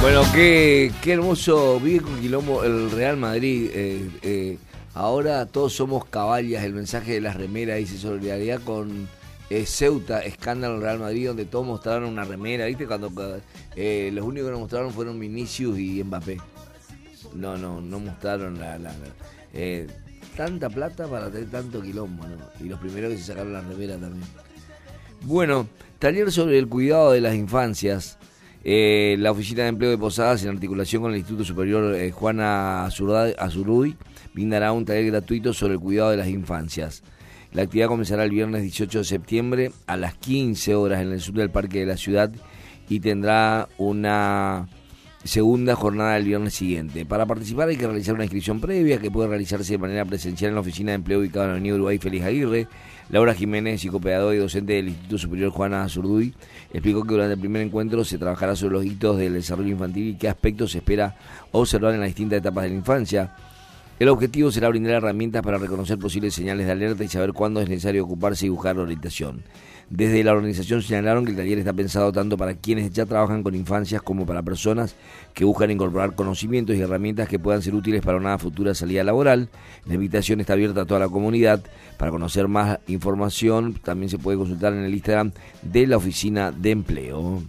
Bueno, qué hermoso vive con quilombo el Real Madrid. Ahora todos somos caballas. El mensaje de las remeras dice solidaridad con Ceuta, escándalo en Real Madrid, donde todos mostraron una remera. ¿Viste? Cuando los únicos que nos mostraron fueron Vinicius y Mbappé. No mostraron tanta plata para tener tanto quilombo, ¿no? Y los primeros que se sacaron la remera también. Bueno, taller sobre el cuidado de las infancias. La Oficina de Empleo de Posadas, en articulación con el Instituto Superior Juana Azurduy, brindará un taller gratuito sobre el cuidado de las infancias. La actividad comenzará el viernes 18 de septiembre a las 15 horas en el sur del Parque de la Ciudad y tendrá una segunda jornada el viernes siguiente. Para participar hay que realizar una inscripción previa que puede realizarse de manera presencial en la Oficina de Empleo ubicada en la Avenida Uruguay Félix Aguirre. Laura Jiménez, psicopedagoga y docente del Instituto Superior Juana Azurduy, explicó que durante el primer encuentro se trabajará sobre los hitos del desarrollo infantil y qué aspectos se espera observar en las distintas etapas de la infancia. El objetivo será brindar herramientas para reconocer posibles señales de alerta y saber cuándo es necesario ocuparse y buscar orientación. Desde la organización señalaron que el taller está pensado tanto para quienes ya trabajan con infancias como para personas que buscan incorporar conocimientos y herramientas que puedan ser útiles para una futura salida laboral. La invitación está abierta a toda la comunidad. Para conocer más información también se puede consultar en el Instagram de la Oficina de Empleo.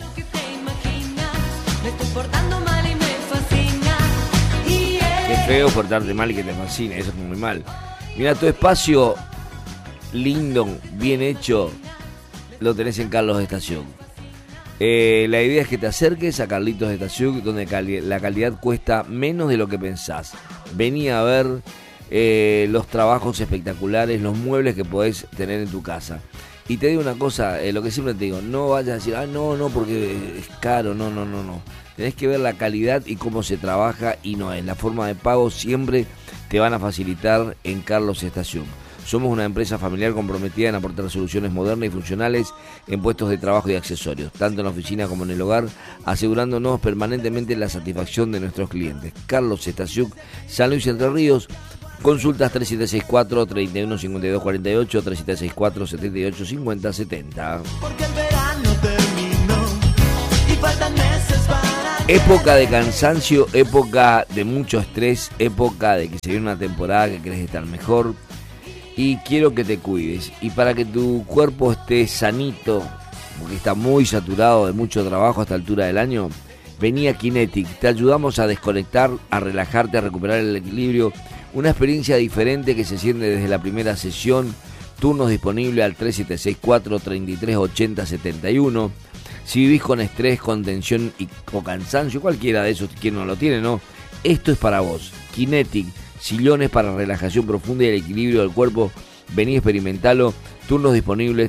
Qué feo portarte mal y que te fascine, eso es muy mal. Mira, tu espacio lindo, bien hecho, lo tenés en Carlos Estación. La idea es que te acerques a Carlitos Estación, donde la calidad cuesta menos de lo que pensás. Vení a ver los trabajos espectaculares, los muebles que podés tener en tu casa. Y te digo una cosa, lo que siempre te digo, no vayas a decir, no, porque es caro, no. Tenés que ver la calidad y cómo se trabaja, y no es la forma de pago, siempre te van a facilitar en Carlos Estación. Somos una empresa familiar comprometida en aportar soluciones modernas y funcionales en puestos de trabajo y accesorios, tanto en la oficina como en el hogar, asegurándonos permanentemente la satisfacción de nuestros clientes. Carlos Estación, San Luis, Entre Ríos. Consultas 3764-315248, 3764-785070. Porque el verano terminó y faltan meses para... Época de cansancio, época de mucho estrés, época de que se viene una temporada que querés estar mejor. Y quiero que te cuides. Y para que tu cuerpo esté sanito, porque está muy saturado de mucho trabajo a esta altura del año, vení a Kinetic. Te ayudamos a desconectar, a relajarte, a recuperar el equilibrio. Una experiencia diferente que se siente desde la primera sesión. Turnos disponibles al 3764-338071. Si vivís con estrés, con tensión o cansancio, cualquiera de esos, quien no lo tiene, ¿no? Esto es para vos. Kinetic, sillones para relajación profunda y el equilibrio del cuerpo. Vení, experimentalo. Turnos disponibles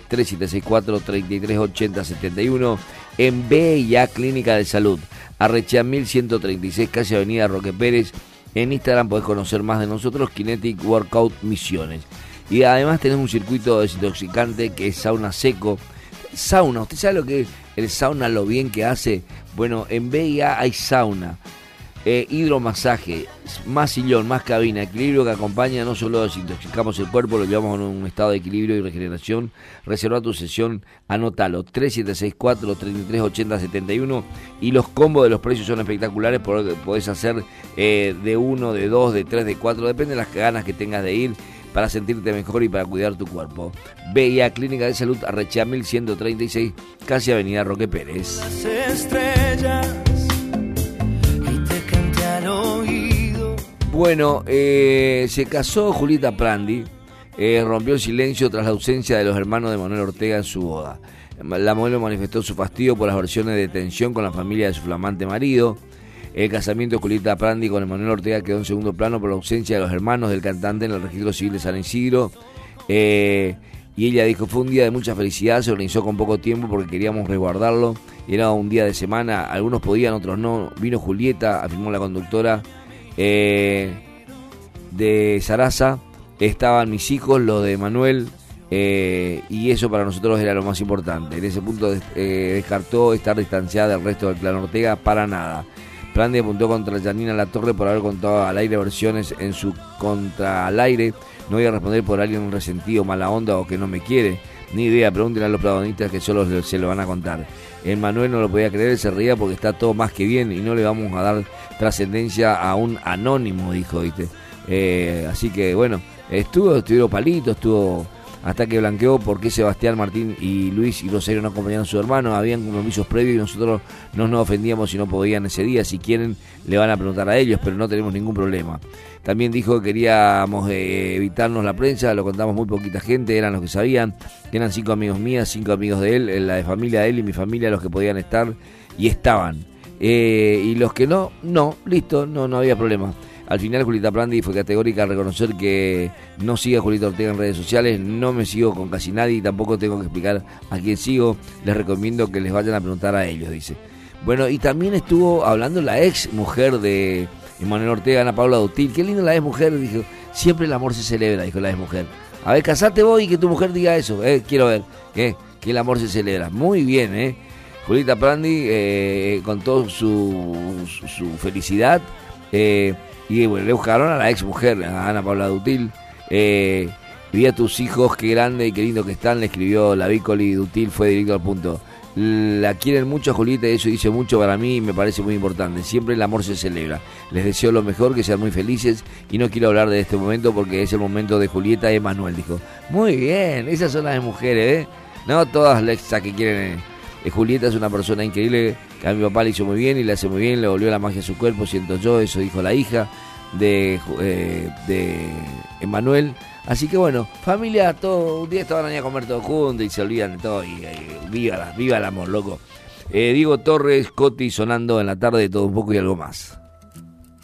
3764-338071 en BIA Clínica de Salud. Arrechea 1136, calle Avenida Roque Pérez. En Instagram podés conocer más de nosotros, Kinetic Workout Misiones. Y además tenemos un circuito desintoxicante que es sauna seco. Sauna, ¿usted sabe lo que es el sauna, lo bien que hace? Bueno, en BIA hay sauna, hidromasaje, más sillón, más cabina, equilibrio que acompaña. No solo desintoxicamos el cuerpo, lo llevamos a un estado de equilibrio y regeneración. Reserva tu sesión, anótalo, 3764-338071. Y los combos de los precios son espectaculares, porque podés hacer de 1, de 2, de 3, de 4, depende de las ganas que tengas de ir, para sentirte mejor y para cuidar tu cuerpo. BIA Clínica de Salud, Arrechea 1136, casi Avenida Roque Pérez. Las estrellas y te canté al oído. Bueno, se casó Julieta Prandi, rompió el silencio tras la ausencia de los hermanos de Manuel Ortega en su boda. La modelo manifestó su fastidio por las versiones de tensión con la familia de su flamante marido. El casamiento de Julieta Prandi con Manuel Ortega quedó en segundo plano por la ausencia de los hermanos del cantante en el registro civil de San Isidro. Y ella dijo, fue un día de mucha felicidad, se organizó con poco tiempo porque queríamos resguardarlo. Era un día de semana, algunos podían, otros no. Vino Julieta, afirmó la conductora de Sarasa. Estaban mis hijos, los de Manuel, y eso para nosotros era lo más importante. En ese punto descartó estar distanciada del resto del clan Ortega para nada. Prandi apuntó contra Janina Latorre por haber contado al aire versiones en su contra al aire. No voy a responder por alguien resentido, mala onda o que no me quiere. Ni idea, pregúntenle a los protagonistas que solo se lo van a contar. Emmanuel no lo podía creer, se reía porque está todo más que bien y no le vamos a dar trascendencia a un anónimo, dijo, ¿viste? Así que bueno, estuvieron palitos, estuvo hasta que blanqueó por qué Sebastián, Martín y Luis y Rosario no acompañaron a su hermano. Habían compromisos previos y nosotros no nos ofendíamos si no podían ese día. Si quieren le van a preguntar a ellos, pero no tenemos ningún problema. También dijo que queríamos evitarnos la prensa, lo contamos muy poquita gente, eran los que sabían, que eran 5 amigos mías, 5 amigos de él, la de familia de él y mi familia, los que podían estar y estaban. Y los que no, listo, no había problema. Al final Julieta Prandi fue categórica al reconocer que no sigue a Julieta Ortega en redes sociales, no me sigo con casi nadie y tampoco tengo que explicar a quién sigo, les recomiendo que les vayan a preguntar a ellos, dice. Bueno, y también estuvo hablando la ex mujer de Emmanuel Ortega, Ana Paula Dutil. Qué lindo la ex mujer, dijo, siempre el amor se celebra, dijo la ex mujer. A ver, casate vos y que tu mujer diga eso, quiero ver, que el amor se celebra. Muy bien, Julieta Prandi con toda su felicidad, y bueno, le buscaron a la ex mujer, a Ana Paula Dutil. Vi a tus hijos, qué grande y qué lindo que están, le escribió la Vícoli Dutil, fue directo al punto. La quieren mucho a Julieta y eso dice mucho para mí y me parece muy importante. Siempre el amor se celebra. Les deseo lo mejor, que sean muy felices y no quiero hablar de este momento porque es el momento de Julieta y Emmanuel, dijo. Muy bien, esas son las mujeres, no todas las que quieren. Julieta es una persona increíble que a mi papá le hizo muy bien y le hace muy bien, le volvió la magia a su cuerpo, siento yo, eso dijo la hija de Emmanuel. Así que bueno, familia, todo un día estaban ahí a comer todos juntos y se olvidan de todo y viva el amor, loco. Diego Torres, Coti sonando en la tarde, todo un poco y algo más.